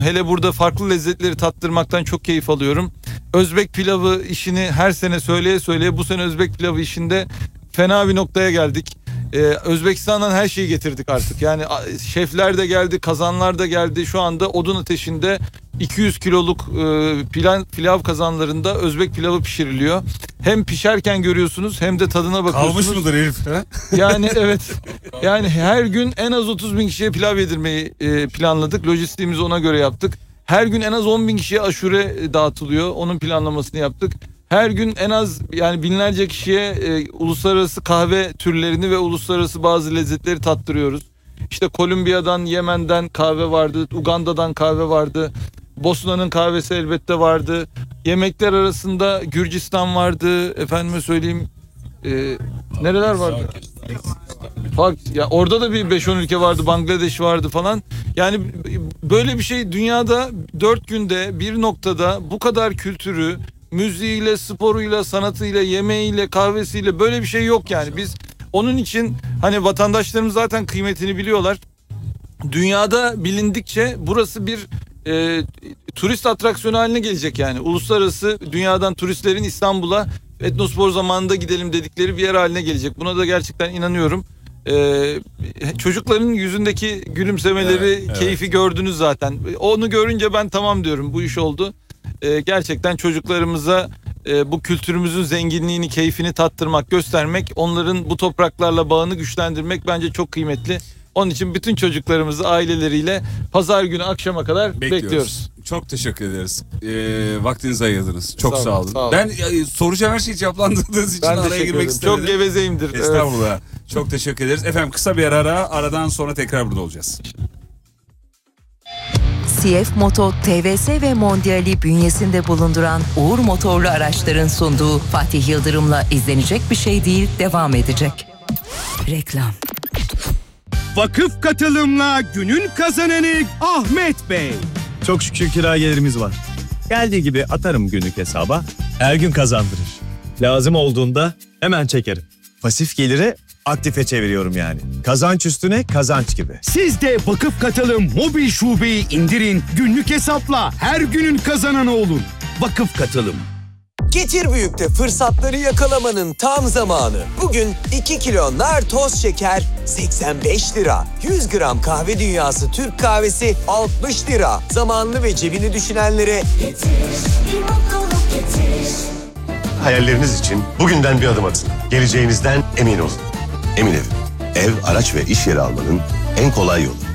Hele burada farklı lezzetleri tattırmaktan çok keyif alıyorum. Özbek pilavı işini her sene söyleye bu sene Özbek pilavı işinde fena bir noktaya geldik. Özbekistan'dan her şeyi getirdik artık. Yani şefler de geldi, kazanlar da geldi. Şu anda odun ateşinde 200 kiloluk pilav kazanlarında Özbek pilavı pişiriliyor. Hem pişerken görüyorsunuz hem de tadına bakıyorsunuz. Kalmış mıdır herif? Yani evet. Yani her gün en az 30 bin kişiye pilav yedirmeyi planladık. Lojistiğimizi ona göre yaptık. Her gün en az 10 bin kişiye aşure dağıtılıyor. Onun planlamasını yaptık. Her gün en az yani binlerce kişiye uluslararası kahve türlerini ve uluslararası bazı lezzetleri tattırıyoruz. İşte Kolombiya'dan, Yemen'den kahve vardı, Uganda'dan kahve vardı. Bosna'nın kahvesi elbette vardı. Yemekler arasında Gürcistan vardı. Efendime söyleyeyim nereler vardı? Ya orada da bir 5-10 ülke vardı. Bangladeş vardı falan. Yani böyle bir şey dünyada 4 günde bir noktada bu kadar kültürü, müziğiyle, sporuyla, sanatıyla, yemeğiyle, kahvesiyle böyle bir şey yok yani. Biz onun için hani vatandaşlarımız zaten kıymetini biliyorlar. Dünyada bilindikçe burası bir turist atraksiyonu haline gelecek yani. Uluslararası dünyadan turistlerin İstanbul'a Etnospor zamanında gidelim dedikleri bir yer haline gelecek. Buna da gerçekten inanıyorum. Çocukların yüzündeki gülümsemeleri, keyfi gördünüz zaten. Onu görünce ben tamam diyorum, bu iş oldu. Gerçekten çocuklarımıza bu kültürümüzün zenginliğini, keyfini tattırmak, göstermek, onların bu topraklarla bağını güçlendirmek bence çok kıymetli. Onun için bütün çocuklarımızı aileleriyle pazar günü akşama kadar bekliyoruz. Çok teşekkür ederiz. Vaktinizi ayırdınız. Çok sağ olun. Sağ olun. Ben soracağım her şeyi cevaplandırdığınız için araya girmek istemedim. Çok gevezeyimdir. Estağfurullah. Evet. Çok teşekkür ederiz. Efendim kısa bir aradan sonra tekrar burada olacağız. CF Moto, TVS ve Mondial'i bünyesinde bulunduran Uğur Motorlu Araçların sunduğu Fatih Yıldırım'la izlenecek bir şey değil devam edecek. Reklam. Vakıf katılımla günün kazananı Ahmet Bey. Çok şükür kira gelirimiz var. Geldiği gibi atarım günlük hesaba. Her gün kazandırır. Lazım olduğunda hemen çekerim. Pasif geliri aktife çeviriyorum yani. Kazanç üstüne kazanç gibi. Siz de Vakıf Katılım mobil şubeyi indirin. Günlük hesapla her günün kazananı olun. Vakıf Katılım. Getir Büyük'te fırsatları yakalamanın tam zamanı. Bugün 2 kilo nar toz şeker 85 lira. 100 gram kahve dünyası Türk kahvesi 60 lira. Zamanlı ve cebini düşünenlere getir, bir mutluluk getir. Hayalleriniz için bugünden bir adım atın. Geleceğinizden emin olun. Emin Ev, ev, araç ve iş yeri almanın en kolay yolu.